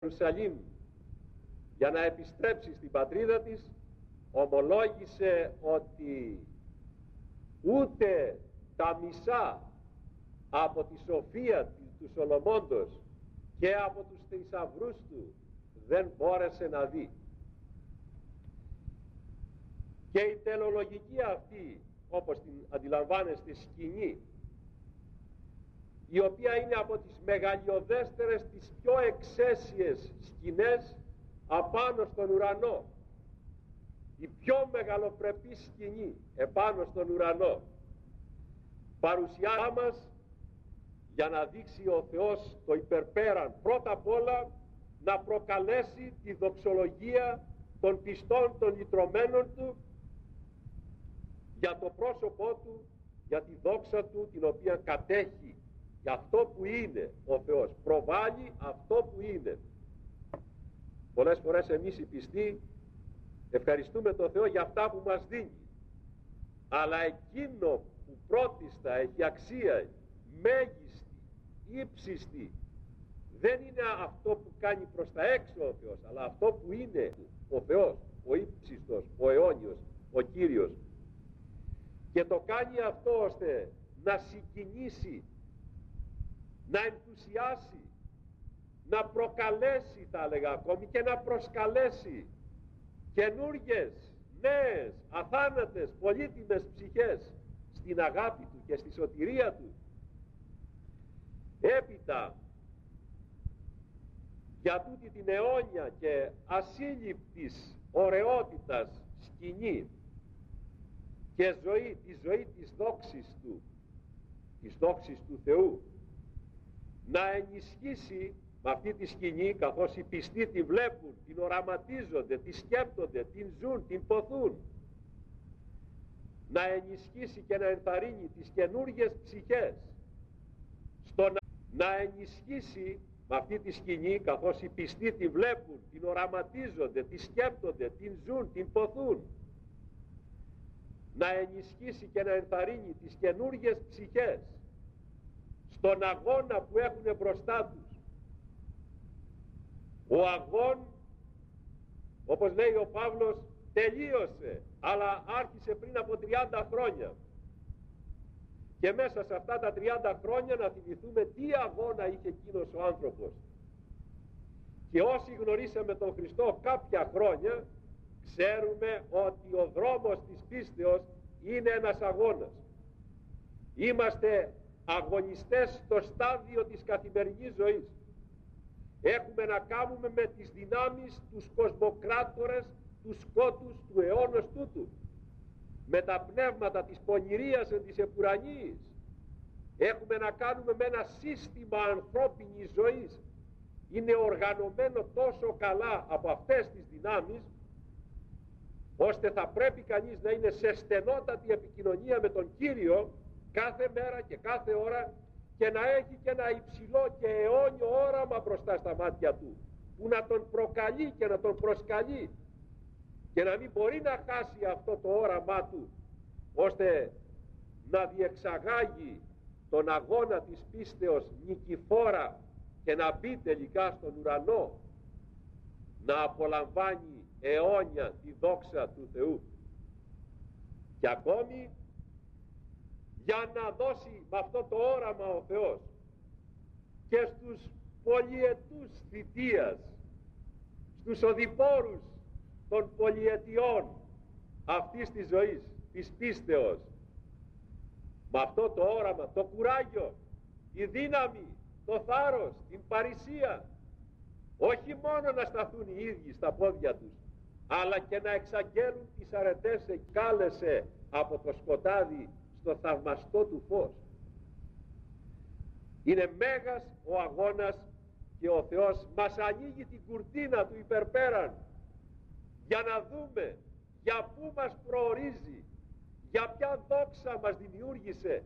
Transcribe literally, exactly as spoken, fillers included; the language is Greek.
Ιερουσαλήμ για να επιστρέψει στην πατρίδα της, ομολόγησε ότι ούτε τα μισά από τη σοφία του Σολομώντος και από τους θησαυρούς του δεν μπόρεσε να δει. Και η τελολογική αυτή, όπως την αντιλαμβάνεστε, σκηνή, η οποία είναι από τις μεγαλειωδέστερες, τις πιο εξαίσιες σκηνές απάνω στον ουρανό, η πιο μεγαλοπρεπή σκηνή επάνω στον ουρανό, παρουσιάζει μας για να δείξει ο Θεός το υπερπέραν, πρώτα απ' όλα να προκαλέσει τη δοξολογία των πιστών, των λυτρωμένων του, για το πρόσωπό του, για τη δόξα του, την οποία κατέχει, για αυτό που είναι ο Θεός, προβάλλει αυτό που είναι. Πολλές φορές εμείς οι πιστοί ευχαριστούμε τον Θεό για αυτά που μας δίνει, αλλά εκείνο που πρώτιστα έχει αξία, μέγιστη, ύψιστη, δεν είναι αυτό που κάνει προς τα έξω ο Θεός, αλλά αυτό που είναι ο Θεός, ο ύψιστος, ο αιώνιος, ο Κύριος. Και το κάνει αυτό ώστε να συγκινήσει, να ενθουσιάσει, να προκαλέσει, θα έλεγα ακόμη, και να προσκαλέσει καινούργιες, νέες, αθάνατες, πολύτιμες ψυχές στην αγάπη του και στη σωτηρία του. Έπειτα, για τούτη την αιώνια και ασύλληπτης ωραιότητας σκηνή και ζωή, τη ζωή της δόξης του, της δόξης του Θεού, να ενισχύσει με αυτή τη σκηνή, καθώς οι πιστοί τη βλέπουν, την οραματίζονται, τη σκέπτονται, την ζουν, την ποθούν, να ενισχύσει και να ενθαρρύνει τις καινούργιες ψυχές, στο να, να ενισχύσει με αυτή τη σκηνή, καθώς οι πιστοί τη βλέπουν, την οραματίζονται, τη σκέπτονται, την ζουν, την ποθούν, να ενισχύσει και να ενθαρρύνει τις καινούργιες ψυχές στον αγώνα που έχουν μπροστά τους. Ο αγών, όπως λέει ο Παύλος, τελείωσε, αλλά άρχισε πριν από τριάντα χρόνια. Και μέσα σε αυτά τα τριάντα χρόνια να θυμηθούμε τι αγώνα είχε εκείνος ο άνθρωπος. Και όσοι γνωρίσαμε τον Χριστό κάποια χρόνια, ξέρουμε ότι ο δρόμος της πίστεως είναι ένας αγώνας. Είμαστε αγωνιστές στο στάδιο της καθημερινής ζωής. Έχουμε να κάνουμε με τις δυνάμεις, τους κοσμοκράτορες, τους σκότους του αιώνος τούτου, με τα πνεύματα της πονηρίας εν της επουρανίης. Έχουμε να κάνουμε με ένα σύστημα ανθρώπινης ζωής. Είναι οργανωμένο τόσο καλά από αυτές τις δυνάμεις, ώστε θα πρέπει κανείς να είναι σε στενότατη επικοινωνία με τον Κύριο κάθε μέρα και κάθε ώρα, και να έχει και ένα υψηλό και αιώνιο όραμα μπροστά στα μάτια του, που να τον προκαλεί και να τον προσκαλεί, και να μην μπορεί να χάσει αυτό το όραμά του, ώστε να διεξαγάγει τον αγώνα της πίστεως νικηφόρα και να μπει τελικά στον ουρανό, να απολαμβάνει αιώνια τη δόξα του Θεού. Και ακόμη, για να δώσει με αυτό το όραμα ο Θεός και στους πολυετούς θητείας, στους οδηπόρους των πολυετιών αυτής της ζωής, της πίστεως, με αυτό το όραμα, το κουράγιο, η δύναμη, το θάρρος, την παρησία, όχι μόνο να σταθούν οι ίδιοι στα πόδια τους, αλλά και να εξαγγέλουν τις αρετές εκάλεσε από το σκοτάδι στο θαυμαστό του φως. Είναι μέγας ο αγώνας, και ο Θεός μας ανοίγει την κουρτίνα του υπερπέραν για να δούμε για πού μας προορίζει, για ποια δόξα μας δημιούργησε